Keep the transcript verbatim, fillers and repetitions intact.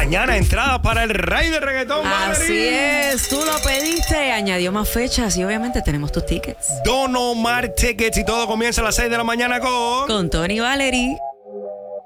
mañana. Entradas para el Rey de Reggaetón, Así Valerie. es, tú lo pediste, añadió más fechas y obviamente tenemos tus tickets. Don Omar Tickets y todo comienza a las seis de la mañana con... Con Tony y Valerie.